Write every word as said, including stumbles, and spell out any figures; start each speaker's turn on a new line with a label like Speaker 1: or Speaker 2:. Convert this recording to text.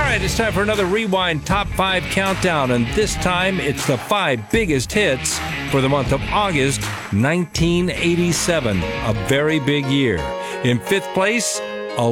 Speaker 1: right, it's time for another Rewind Top five Countdown, and this time it's the five biggest hits for the month of August nineteen eighty-seven, a very big year. In fifth place,